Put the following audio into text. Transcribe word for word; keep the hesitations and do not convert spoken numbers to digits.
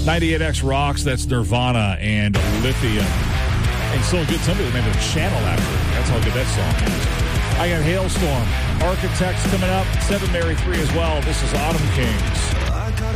ninety-eight X rocks. That's Nirvana and Lithium. And so good. Somebody named a channel after it. That's how good that song is. I got Hailstorm. Architects coming up. Seven Mary three as well. This is Autumn Kings.